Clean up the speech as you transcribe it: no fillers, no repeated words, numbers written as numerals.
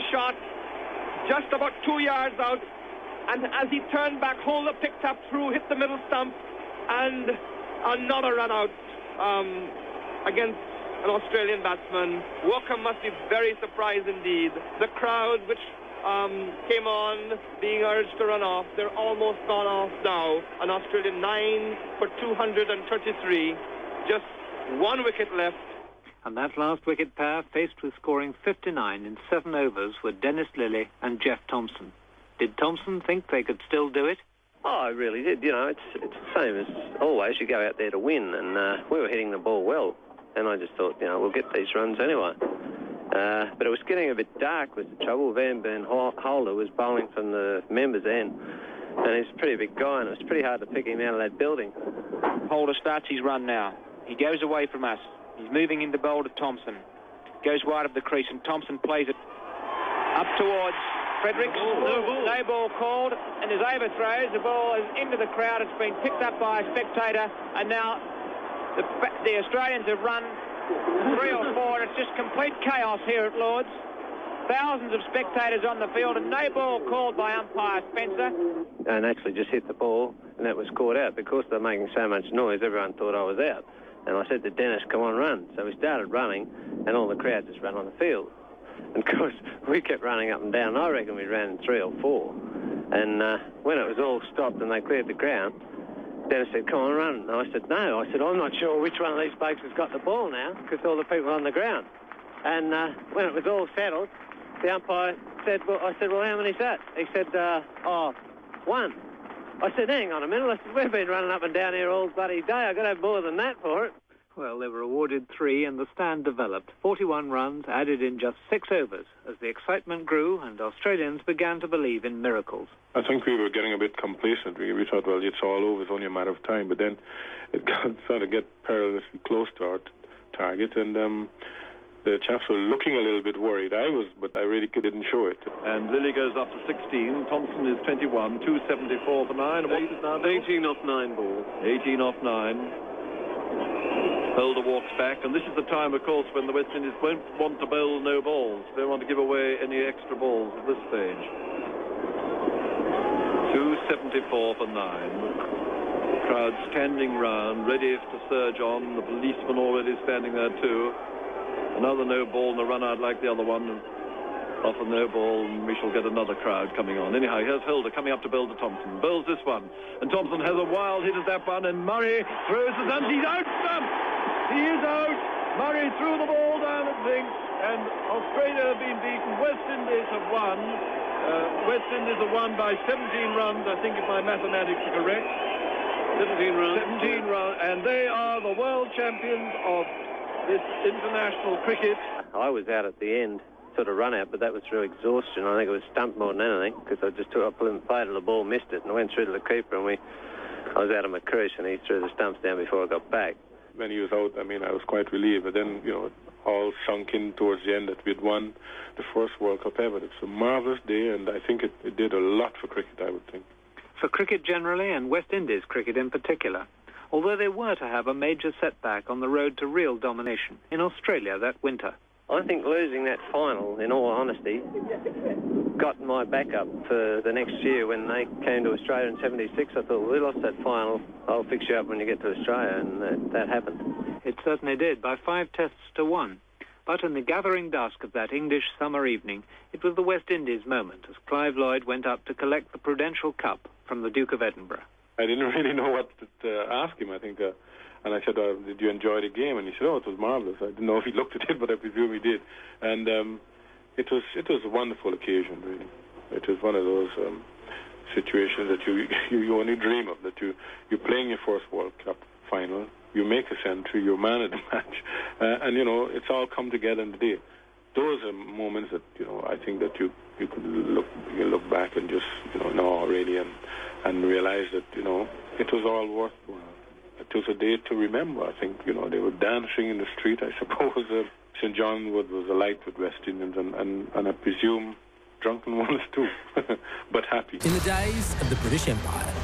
shot just about 2 yards out, and as he turned back, Holder picked up through, hit the middle stump, and another run out against an Australian batsman. Walker must be very surprised indeed. The crowd, which came on being urged to run off, they're almost gone off now. An Australian 9 for 233, just one wicket left. And that last wicket pair, faced with scoring 59 in 7 overs, were Dennis Lillee and Jeff Thomson. Did Thomson think they could still do it? Oh, I really did. You know, it's the same as always. You go out there to win, and we were hitting the ball well. And I just thought, you know, we'll get these runs anyway. But it was getting a bit dark was the trouble. Van Holder was bowling from the members' end, and he's a pretty big guy, and it was pretty hard to pick him out of that building. Holder starts his run now. He goes away from us. He's moving in the bowl to Thomson. Goes wide of the crease, and Thomson plays it up towards Fredericks. No ball called, and there's overthrows. The ball is into the crowd. It's been picked up by a spectator, and now the Australians have run 3 or 4, and it's just complete chaos here at Lord's. Thousands of spectators on the field, and no ball called by umpire Spencer. And actually just hit the ball, and that was caught out. Because they're making so much noise, everyone thought I was out. And I said to Dennis, come on, run. So we started running, and all the crowd just ran on the field. And of course, we kept running up and down. I reckon we ran 3 or 4. And when it was all stopped and they cleared the ground, Dennis said, come on, run. And I said, no. I said, I'm not sure which one of these blokes has got the ball now, because all the people are on the ground. And when it was all settled, the umpire said, I said, well, how many's that? He said, 1. I said, hang on a minute. I said, we've been running up and down here all bloody day. I've got to have more than that for it. Well, they were awarded 3 and the stand developed. 41 runs added in just 6 overs as the excitement grew and Australians began to believe in miracles. I think we were getting a bit complacent. We thought, well, it's all over. It's only a matter of time. But then it started to get perilously close to our target, and the chaps were looking a little bit worried. I was, but I really didn't show it. And Lillee goes up to 16. Thomson is 21. 274 for 9. 18 off 9 ball. 18 off 9. Holder walks back, and this is the time, of course, when the West Indies won't want to bowl no balls. They don't want to give away any extra balls at this stage. 274 for 9. Crowd standing round, ready to surge on. The policeman already standing there too. Another no ball and a run out like the other one. Off a no ball, and we shall get another crowd coming on. Anyhow, here's Holder coming up to bowl to Thomson. Bowls this one, and Thomson has a wild hit at that one, and Murray throws it, and he's out, stumped! He is out! Murray threw the ball down at Zinc, and Australia have been beaten. West Indies have won. West Indies have won by 17 runs, I think if my mathematics are correct. 17 runs. 17 runs, and they are the world champions of this international cricket. I was out at the end. Sort of run out, but that was through exhaustion. I think it was stumped more than anything, because I just took up and played the ball, missed it, and I went through to the keeper, and I was out of my crease, and he threw the stumps down before I got back. When he was out, I mean, I was quite relieved, but then, you know, it all sunk in towards the end that we'd won the first World Cup ever. It's a marvellous day, and I think it did a lot for cricket, I would think. For cricket generally, and West Indies cricket in particular, although they were to have a major setback on the road to real domination in Australia that winter. I think losing that final, in all honesty, got my back up for the next year when they came to Australia in 76. I thought, we lost that final, I'll fix you up when you get to Australia, and that happened. It certainly did, by 5 tests to 1. But in the gathering dusk of that English summer evening, it was the West Indies moment as Clive Lloyd went up to collect the Prudential Cup from the Duke of Edinburgh. I didn't really know what to ask him, I think. And I said, did you enjoy the game? And he said, it was marvellous. I didn't know if he looked at it, but I presume he did. And it was a wonderful occasion, really. It was one of those situations that you only dream of, that you're playing your first World Cup final, you make a century, you're man of the match, and, you know, it's all come together in the day. Those are moments that, you know, I think that you could look back and just, you know, no, really, and realize that, you know, it was all worthwhile. It was a day to remember. I think, you know, they were dancing in the street. I suppose St. John Wood was alight with West Indians, and I presume drunken ones too, but happy. In the days of the British Empire,